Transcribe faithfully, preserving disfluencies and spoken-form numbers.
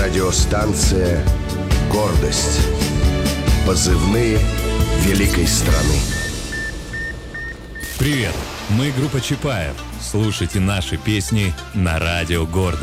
Радиостанция «Гордость». Позывные великой страны. Привет, мы группа Чапаев. Слушайте наши песни на радио «Гордость».